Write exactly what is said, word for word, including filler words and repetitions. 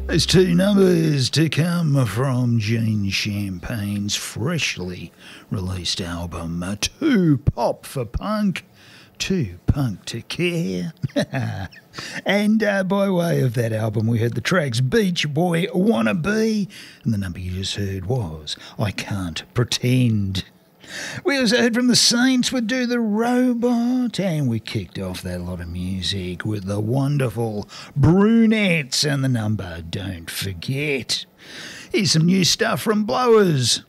There's two numbers to come from Gene Champagne's freshly released album, Too Pop for Punk, Too Punk to Care. And uh, by way of that album, we heard the tracks Beach Boy Wanna Be, and the number you just heard was I Can't Pretend. We also heard from the Saints with Do the Robot, and we kicked off that lot of music with the wonderful Brunettes and the number Don't Forget. Here's some new stuff from Blowers.